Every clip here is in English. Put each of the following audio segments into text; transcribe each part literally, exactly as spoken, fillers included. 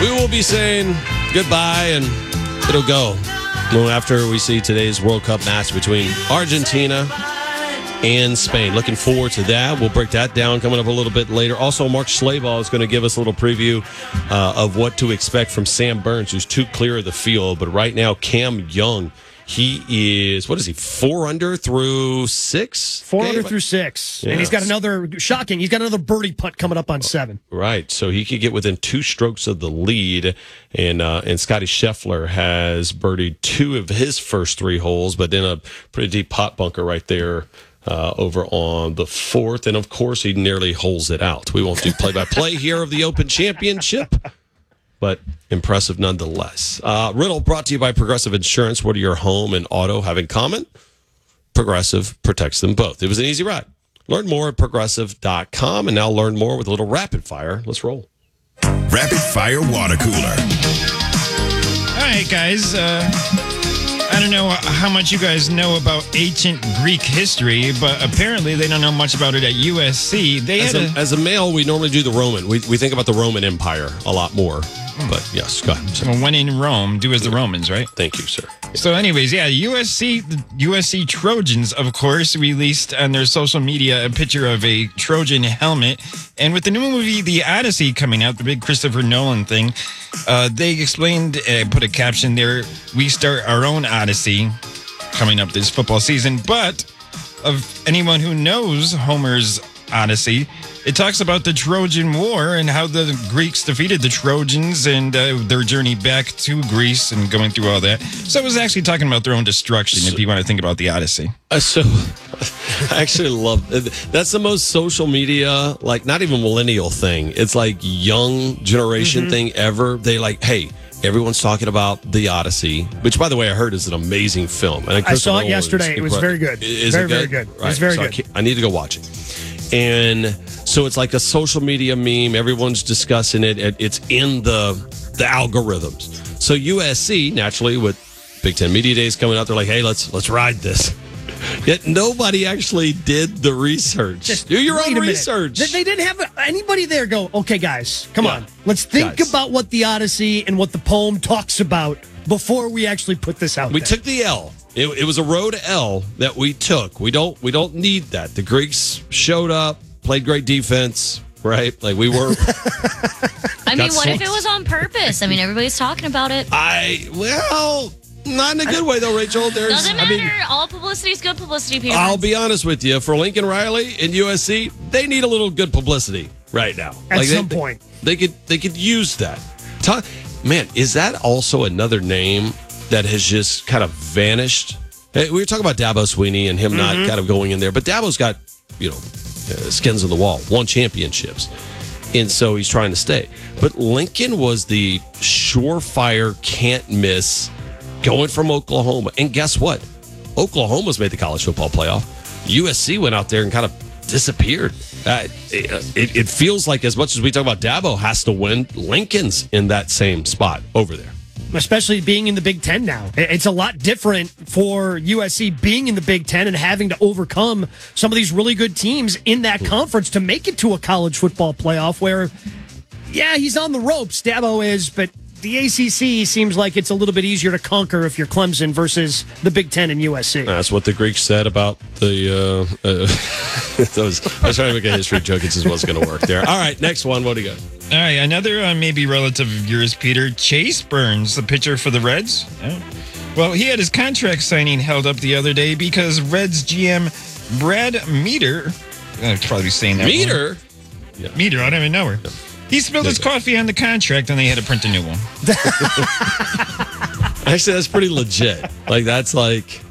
We will be saying goodbye, and it'll go well, after we see today's World Cup match between Argentina and Spain. Looking forward to that. We'll break that down coming up a little bit later. Also, Mark Schlabach is going to give us a little preview uh, of what to expect from Sam Burns, who's too clear of the field. But right now, Cam Young, he is, what is he, four under through six? Four under through six. Yeah. And he's got another, shocking, he's got another birdie putt coming up on seven. Right. So he could get within two strokes of the lead. And uh, and Scotty Scheffler has birdied two of his first three holes, but then a pretty deep pot bunker right there uh, over on the fourth. And, of course, he nearly holes it out. We won't do play-by-play here of the Open Championship, but impressive nonetheless. Uh, Riddle brought to you by Progressive Insurance. What do your home and auto have in common? Progressive protects them both. It was an easy ride. Learn more at progressive dot com, and now learn more with a little rapid fire. Let's roll. Rapid fire water cooler. All right, guys. Uh, I don't know how much you guys know about ancient Greek history, but apparently they don't know much about it at U S C. They as, had a, a, as a male, we normally do the Roman. We we think about the Roman Empire a lot more. But yes, go ahead. Sir. Well, when in Rome, do as the Romans, right? Thank you, sir. So anyways, yeah, U S C, the U S C Trojans, of course, released on their social media a picture of a Trojan helmet. And with the new movie, The Odyssey, coming out, the big Christopher Nolan thing, uh, they explained, uh, put a caption there, we start our own Odyssey coming up this football season. But of anyone who knows Homer's Odyssey, it talks about the Trojan War and how the Greeks defeated the Trojans and uh, their journey back to Greece and going through all that. So it was actually talking about their own destruction, so, if you want to think about the Odyssey. Uh, so I actually love that's the most social media, like not even millennial thing. It's like young generation mm-hmm. thing ever. They like, hey, everyone's talking about The Odyssey, which, by the way, I heard is an amazing film. And I saw it yesterday. It was very good. Is very, it good? very good. Right. It was very so good. I, I need to go watch it. And so it's like a social media meme. Everyone's discussing it. It's in the the algorithms. So U S C, naturally, with Big Ten Media Days coming out, they're like, hey, let's let's ride this. Yet nobody actually did the research. Just do your own a research. They, they didn't have anybody there go, okay, guys, come yeah. on. Let's think guys. about what the Odyssey and what the poem talks about before we actually put this out We there. took the L. It, it was a road L that we took. We don't we don't need that. The Greeks showed up, played great defense, right? Like we were. I mean, what if it was on purpose? I mean, everybody's talking about it. I well, not in a good way though, Rachel. There's doesn't matter. I mean, all publicity is good publicity. Peter. I'll be honest with you. For Lincoln Riley and U S C, they need a little good publicity right now. At like some they, point, they could they could use that. Talk, man, is that also another name that has just kind of vanished? Hey, we were talking about Dabo Swinney and him mm-hmm. not kind of going in there, but Dabo's got, you know, uh, skins on the wall, won championships, and so he's trying to stay. But Lincoln was the surefire, can't miss, going from Oklahoma. And guess what? Oklahoma's made the college football playoff. U S C went out there and kind of disappeared. Uh, it, it, it feels like as much as we talk about Dabo has to win, Lincoln's in that same spot over there. Especially being in the Big Ten now. It's a lot different for U S C being in the Big Ten and having to overcome some of these really good teams in that conference to make it to a college football playoff where, yeah, he's on the ropes, Dabo is, but the A C C seems like it's a little bit easier to conquer if you're Clemson versus the Big Ten and U S C. That's what the Greeks said about the... Uh, uh, I, was, I was trying to make a history joke. It just wasn't going to work there. All right, next one. What do you got? All right, another uh, maybe relative of yours, Peter. Chase Burns, the pitcher for the Reds. Yeah. Well, he had his contract signing held up the other day because Reds G M Brad Meter, I'm probably saying that Meter? Yeah. Meter, I don't even know her. Yeah. He spilled his coffee on the contract and they had to print a new one. Actually, that's pretty legit. Like, that's like...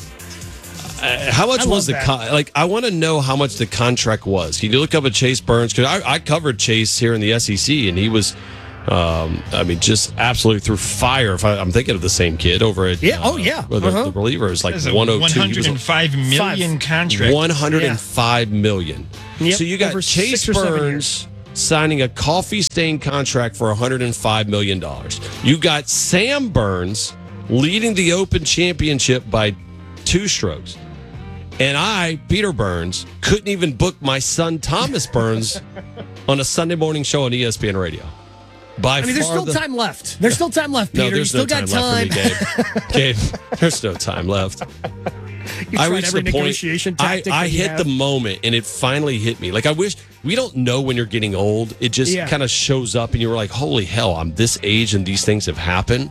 Uh, how much was the con- like? I want to know how much the contract was. Can you look up at Chase Burns? Because I, I covered Chase here in the S E C, and he was, um, I mean, just absolutely through fire. If I, I'm thinking of the same kid over at yeah, uh, oh yeah, the, uh-huh. the reliever is like one hundred two. one hundred five million contract. one hundred five million. Yep. So you got Chase Burns signing a coffee-stained contract for one hundred five million dollars. You got Sam Burns leading the Open Championship by two strokes. And I, Peter Burns, couldn't even book my son, Thomas Burns, on a Sunday morning show on E S P N Radio. By I mean, there's far still the- time left. There's still time left, Peter. No, you there's still no got time, time. left for me, Gabe. Gabe, there's no time left. You I tried reached every the point. negotiation I, tactic I that you hit have. the moment, and it finally hit me. Like I wish we don't know when you're getting old. It just Yeah. kind of shows up, and you're like, "Holy hell, I'm this age, and these things have happened."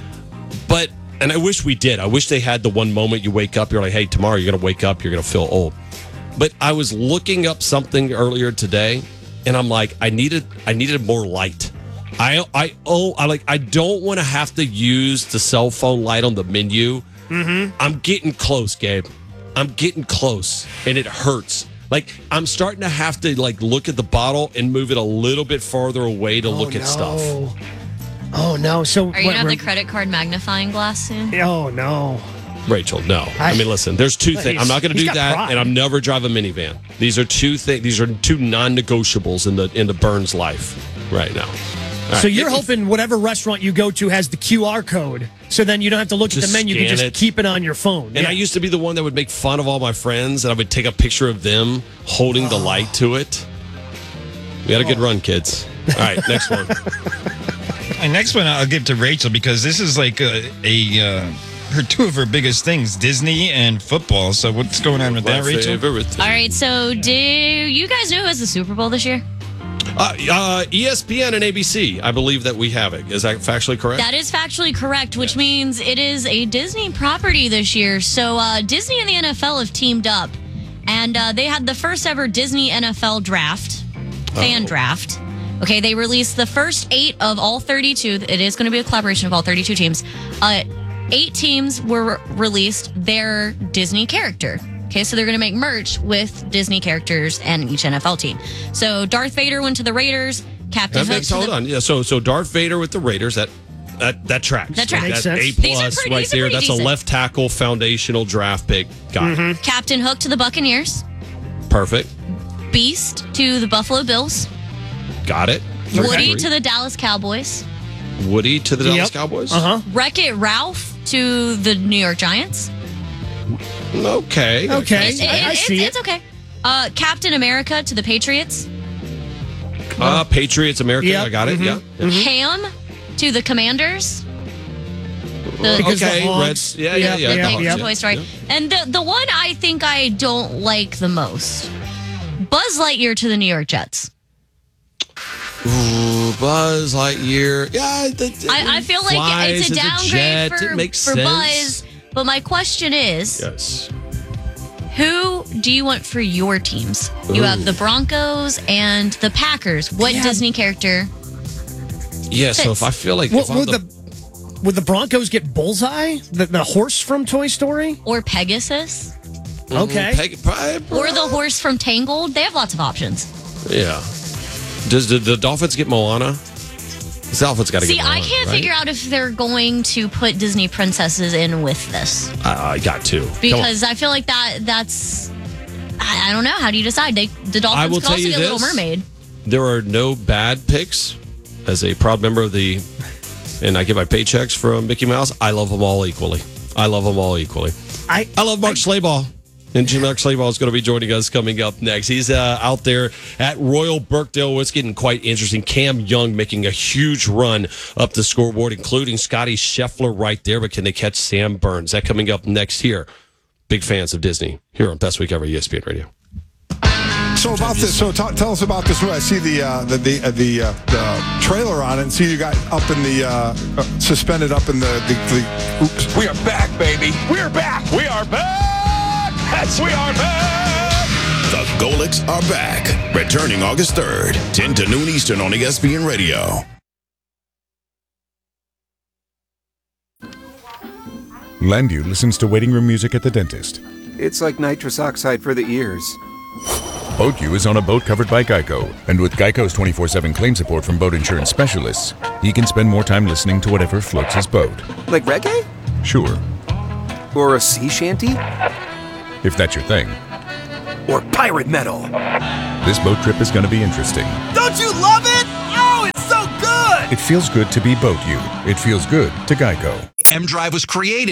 But and I wish we did. I wish they had the one moment you wake up, you're like, "Hey, tomorrow you're gonna wake up, you're gonna feel old." But I was looking up something earlier today, and I'm like, I needed, I needed more light. I, I, oh, I like, I don't want to have to use the cell phone light on the menu. Mm-hmm. I'm getting close, Gabe. I'm getting close, and it hurts. Like I'm starting to have to like look at the bottle and move it a little bit farther away to Oh, look at no. stuff. Oh no! So Are you what, gonna have the we're- credit card magnifying glass soon? Oh no! Rachel, no. I, I- mean, listen, there's two He's- things. I'm not going to he's do got that, pride. and I'm never drive a minivan. These are two things. These are two non-negotiables in the in the Burns life right now. All So right, you're if you- hoping whatever restaurant you go to has the Q R code, so then you don't have to look at Just the menu. You can scan just it. keep it on your phone. And Yeah. I used to be the one that would make fun of all my friends, and I would take a picture of them holding the light to it. We had a good run, kids. All right, next one. My next one I'll give to Rachel because this is like a, a uh, her two of her biggest things, Disney and football. So what's going on with that, My Rachel? favorite thing. All right, so do you guys know who has the Super Bowl this year? Uh, uh, E S P N and A B C, I believe that we have it. Is that factually correct? That is factually correct, which means it is a Disney property this year. So uh, Disney and the N F L have teamed up, and uh, they had the first ever Disney N F L draft, fan Oh. draft. Okay, they released the first eight of all thirty-two. It is going to be a collaboration of all thirty-two teams. Uh, eight teams were released their Disney character. Okay, so they're going to make merch with Disney characters and each N F L team. So Darth Vader went to the Raiders. Captain That Hook makes, to hold the on. Yeah, so so Darth Vader with the Raiders, that that that tracks. That tracks. Makes That's sense. A These are plus pretty- right these are there. pretty That's decent. a left tackle foundational draft pick. Got it. Captain Hook to the Buccaneers. Perfect. Beast to the Buffalo Bills. Got it. Woody Three. to the Dallas Cowboys. Woody to the Yep. Dallas Cowboys. Uh huh. Wreck-It Ralph to the New York Giants. Okay. Okay. It- it- I- I it's, see it. it's okay. Uh, Captain America to the Patriots. Uh, Patriots, America. Yep. I got it. Yeah. yeah. Ham to the Commanders. The, Because the Okay. Hogs- Reds. Yeah, yeah, Yep, yeah. yep, the Thank Hogs, you, yep. yeah. Toy Story. Yeah. And the, the one I think I don't like the most. Buzz Lightyear to the New York Jets. Ooh, Buzz Lightyear. Yeah. The, the- I, I feel like flies it's a as downgrade jet. for, It makes for sense. Buzz. But my question is, Yes. who do you want for your teams? You have Ooh. the Broncos and the Packers. What Yeah. Disney character? Yeah. So Fits. if I feel like Well, if I'm would the, the would the Broncos get Bullseye, the, the horse from Toy Story? Or Pegasus? Okay. Peg, probably, Or the horse from Tangled? They have lots of options. yeah. Does the, the Dolphins get Moana? The Dolphins got to See, get Moana. I can't right? figure out if they're going to put Disney princesses in with this. I, I got to. Come on. Because I feel like that that's I, I don't know. How do you decide? They, the I Dolphins will could tell also you get Little this. Mermaid. There are no bad picks. As a proud member of the, and I get my paychecks from Mickey Mouse, I love them all equally. I love them all equally. I I love Mark Schlabach. And Jim Mark Schlabach is going to be joining us coming up next. He's uh, out there at Royal Birkdale. It's getting quite interesting. Cam Young making a huge run up the scoreboard, including Scotty Scheffler right there. But can they catch Sam Burns? That coming up next here. Big fans of Disney here on Best Week Ever, E S P N Radio. So about this, so t- tell us about this movie. I see the uh, the the, uh, the, uh, the trailer on it, and see you got up in the uh, uh, suspended up in the the. the oops. We are back, baby. We are back. We are back. Yes, we are back. The Golics are back. Returning August third, ten to noon Eastern on E S P N Radio. Landu listens to waiting room music at the dentist. It's like nitrous oxide for the ears. BoatU is on a boat covered by Geico, and with Geico's twenty-four seven claim support from boat insurance specialists, he can spend more time listening to whatever floats his boat. Like reggae? Sure, Or a sea shanty? if that's your thing. Or pirate metal? This boat trip is going to be interesting. Don't you love it? Oh, it's so good. It feels good to be BoatU. It feels good to Geico. M-Drive was created.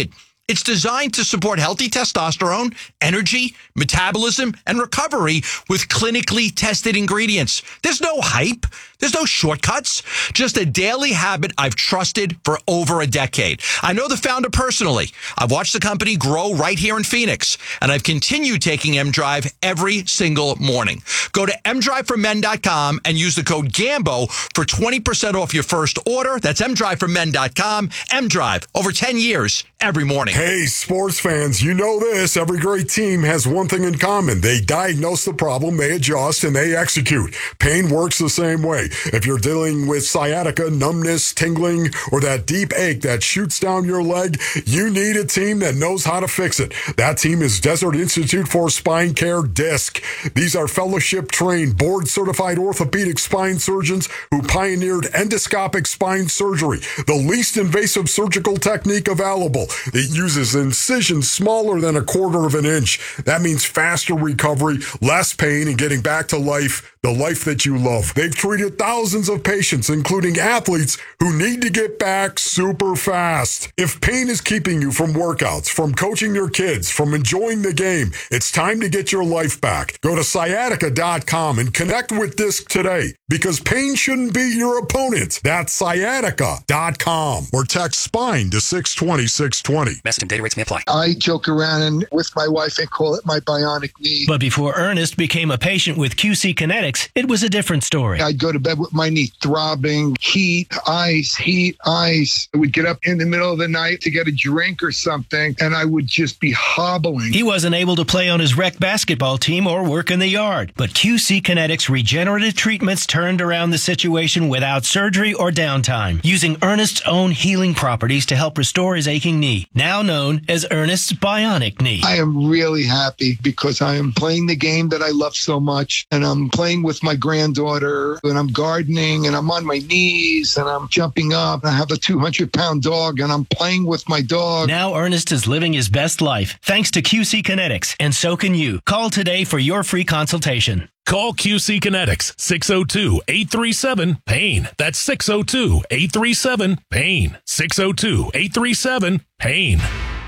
It's designed to support healthy testosterone, energy, metabolism, and recovery with clinically tested ingredients. There's no hype. There's no shortcuts. Just a daily habit I've trusted for over a decade. I know the founder personally. I've watched the company grow right here in Phoenix, and I've continued taking M Drive every single morning. Go to m drive for men dot com and use the code GAMBO for twenty percent off your first order. That's m drive for men dot com. M-Drive, over ten years, every morning. Hey, sports fans, you know this. Every great team has one thing in common. They diagnose the problem, they adjust, and they execute. Pain works the same way. If you're dealing with sciatica, numbness, tingling, or that deep ache that shoots down your leg, you need a team that knows how to fix it. That team is Desert Institute for Spine Care, DISC. These are fellowship-trained, board-certified orthopedic spine surgeons who pioneered endoscopic spine surgery, the least invasive surgical technique available. It uses incisions smaller than a quarter of an inch. That means faster recovery, less pain, and getting back to life, the life that you love. They've treated thousands of patients, including athletes who need to get back super fast. If pain is keeping you from workouts, from coaching your kids, from enjoying the game, it's time to get your life back. Go to sciatica dot com and connect with DISC today, because pain shouldn't be your opponent. That's sciatica dot com, or text SPINE to six twenty, six twenty. Message and data rates may apply. I joke around and with my wife and call it my bionic knee. But before Ernest became a patient with Q C Kinetics, it was a different story. I'd go to bed with my knee throbbing, heat, ice, heat, ice. I would get up in the middle of the night to get a drink or something, and I would just be hobbling. He wasn't able to play on his rec basketball team or work in the yard, but Q C Kinetics regenerative treatments turned around the situation without surgery or downtime, using Ernest's own healing properties to help restore his aching knee, now known as Ernest's bionic knee. I am really happy because I am playing the game that I love so much, and I'm playing with my granddaughter, and I'm gardening, and I'm on my knees, and I'm jumping up, and I have a two hundred pound dog, and I'm playing with my dog. Now Ernest is living his best life thanks to Q C Kinetics, and so can you. Call today for your free consultation. Call Q C Kinetics, six oh two, eight three seven, PAIN. That's six oh two, eight three seven, PAIN. six oh two, eight three seven, PAIN.